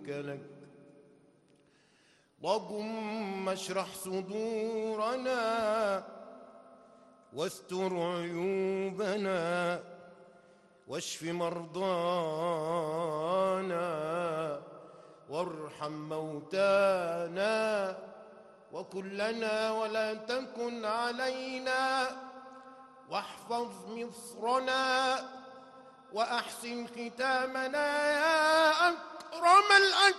لك. اللهم اشرح صدورنا واستر عيوبنا واشف مرضانا وارحم موتانا وكن لنا ولا تكن علينا واحفظ مصرنا وأحسن ختامنا يا أكرم الأكرمين.